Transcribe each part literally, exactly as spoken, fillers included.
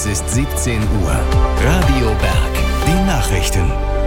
Es ist siebzehn Uhr. Radio Berg. Die Nachrichten.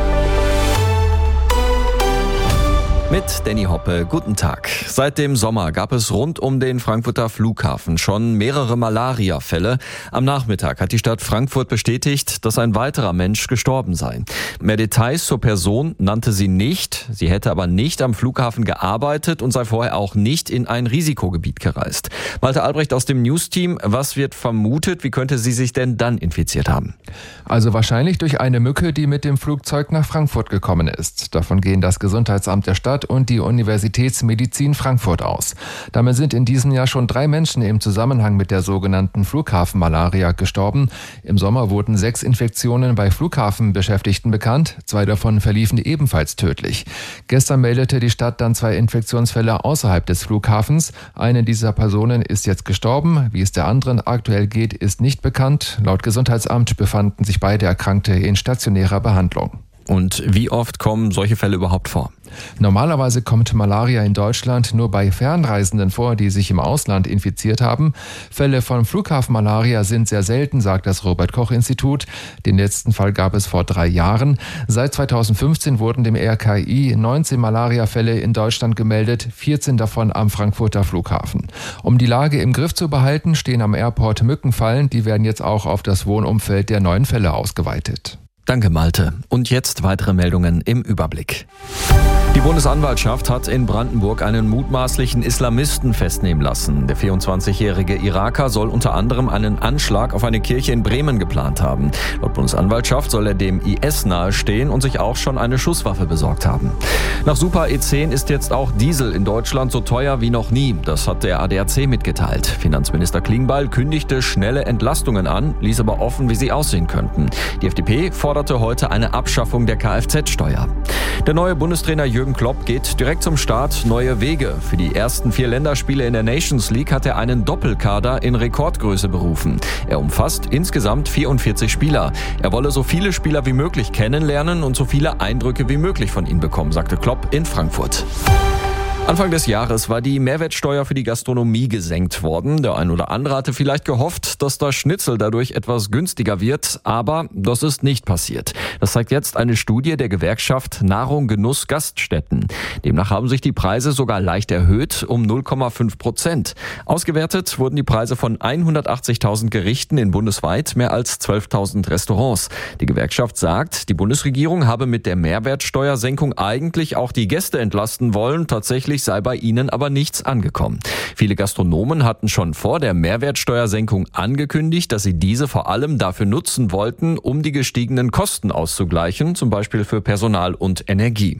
Mit Danny Hoppe, guten Tag. Seit dem Sommer gab es rund um den Frankfurter Flughafen schon mehrere Malaria-Fälle. Am Nachmittag hat die Stadt Frankfurt bestätigt, dass ein weiterer Mensch gestorben sei. Mehr Details zur Person nannte sie nicht. Sie hätte aber nicht am Flughafen gearbeitet und sei vorher auch nicht in ein Risikogebiet gereist. Malte Albrecht aus dem News-Team, was wird vermutet? Wie könnte sie sich denn dann infiziert haben? Also wahrscheinlich durch eine Mücke, die mit dem Flugzeug nach Frankfurt gekommen ist. Davon gehen das Gesundheitsamt der Stadt und die Universitätsmedizin Frankfurt aus. Damit sind in diesem Jahr schon drei Menschen im Zusammenhang mit der sogenannten Flughafenmalaria gestorben. Im Sommer wurden sechs Infektionen bei Flughafenbeschäftigten bekannt. Zwei davon verliefen ebenfalls tödlich. Gestern meldete die Stadt dann zwei Infektionsfälle außerhalb des Flughafens. Eine dieser Personen ist jetzt gestorben. Wie es der anderen aktuell geht, ist nicht bekannt. Laut Gesundheitsamt befanden sich beide Erkrankte in stationärer Behandlung. Und wie oft kommen solche Fälle überhaupt vor? Normalerweise kommt Malaria in Deutschland nur bei Fernreisenden vor, die sich im Ausland infiziert haben. Fälle von Flughafenmalaria sind sehr selten, sagt das Robert-Koch-Institut. Den letzten Fall gab es vor drei Jahren. Seit zweitausendfünfzehn wurden dem R K I neunzehn Malariafälle in Deutschland gemeldet, vierzehn davon am Frankfurter Flughafen. Um die Lage im Griff zu behalten, stehen am Airport Mückenfallen. Die werden jetzt auch auf das Wohnumfeld der neuen Fälle ausgeweitet. Danke, Malte. Und jetzt weitere Meldungen im Überblick. Die Bundesanwaltschaft hat in Brandenburg einen mutmaßlichen Islamisten festnehmen lassen. Der vierundzwanzigjährige Iraker soll unter anderem einen Anschlag auf eine Kirche in Bremen geplant haben. Laut Bundesanwaltschaft soll er dem I S nahestehen und sich auch schon eine Schusswaffe besorgt haben. Nach Super E zehn ist jetzt auch Diesel in Deutschland so teuer wie noch nie. Das hat der A D A C mitgeteilt. Finanzminister Klingbeil kündigte schnelle Entlastungen an, ließ aber offen, wie sie aussehen könnten. Die F D P forderte heute eine Abschaffung der Kfz-Steuer. Der neue Bundestrainer Jürgen Klopp geht direkt zum Start neue Wege. Für die ersten vier Länderspiele in der Nations League hat er einen Doppelkader in Rekordgröße berufen. Er umfasst insgesamt vierundvierzig Spieler. Er wolle so viele Spieler wie möglich kennenlernen und so viele Eindrücke wie möglich von ihnen bekommen, sagte Klopp in Frankfurt. Anfang des Jahres war die Mehrwertsteuer für die Gastronomie gesenkt worden. Der ein oder andere hatte vielleicht gehofft, dass das Schnitzel dadurch etwas günstiger wird, aber das ist nicht passiert. Das zeigt jetzt eine Studie der Gewerkschaft Nahrung, Genuss, Gaststätten. Demnach haben sich die Preise sogar leicht erhöht, um null Komma fünf Prozent. Ausgewertet wurden die Preise von hundertachtzigtausend Gerichten in bundesweit mehr als zwölftausend Restaurants. Die Gewerkschaft sagt, die Bundesregierung habe mit der Mehrwertsteuersenkung eigentlich auch die Gäste entlasten wollen. Tatsächlich sei bei ihnen aber nichts angekommen. Viele Gastronomen hatten schon vor der Mehrwertsteuersenkung angekündigt, dass sie diese vor allem dafür nutzen wollten, um die gestiegenen Kosten auszugleichen, zum Beispiel für Personal und Energie.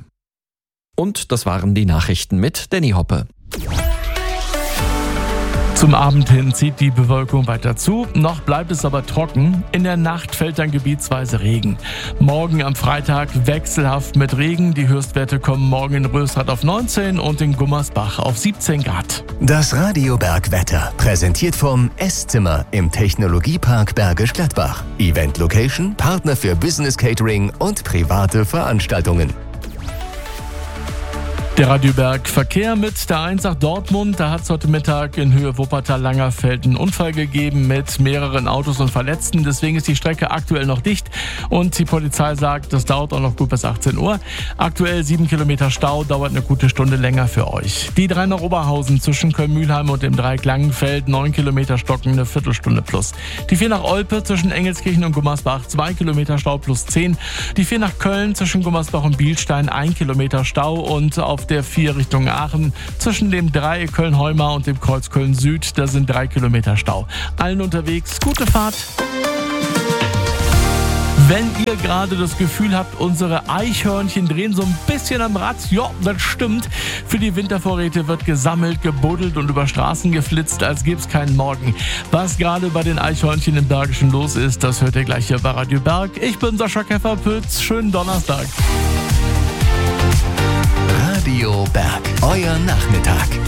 Und das waren die Nachrichten mit Danny Hoppe. Zum Abend hin zieht die Bewölkung weiter zu, noch bleibt es aber trocken. In der Nacht fällt dann gebietsweise Regen. Morgen am Freitag wechselhaft mit Regen. Die Höchstwerte kommen morgen in Rösrath auf neunzehn und in Gummersbach auf siebzehn Grad. Das Radio Berg Wetter, präsentiert vom Esszimmer im Technologiepark Bergisch Gladbach. Event Location, Partner für Business Catering und private Veranstaltungen. Der Radio Berg Verkehr mit der eins nach Dortmund. Da hat es heute Mittag in Höhe Wuppertal-Langerfeld einen Unfall gegeben mit mehreren Autos und Verletzten. Deswegen ist die Strecke aktuell noch dicht. Und die Polizei sagt, das dauert auch noch gut bis achtzehn Uhr. Aktuell sieben Kilometer Stau, dauert eine gute Stunde länger für euch. Die drei nach Oberhausen zwischen Köln-Mühlheim und dem Dreieck Langenfeld, neun Kilometer Stocken, eine Viertelstunde plus. Die vier nach Olpe zwischen Engelskirchen und Gummersbach, zwei Kilometer Stau plus zehn. Die vier nach Köln zwischen Gummersbach und Bielstein, ein Kilometer Stau. Und auf der vier Richtung Aachen zwischen dem Dreieck Köln-Heumar und dem Kreuz Köln-Süd, da sind drei Kilometer Stau. Allen unterwegs, gute Fahrt! Wenn ihr gerade das Gefühl habt, unsere Eichhörnchen drehen so ein bisschen am Rad, ja, das stimmt. Für die Wintervorräte wird gesammelt, gebuddelt und über Straßen geflitzt, als gäbe es keinen Morgen. Was gerade bei den Eichhörnchen im Bergischen los ist, das hört ihr gleich hier bei Radio Berg. Ich bin Sascha Käferpütz, schönen Donnerstag. Radio Berg, euer Nachmittag.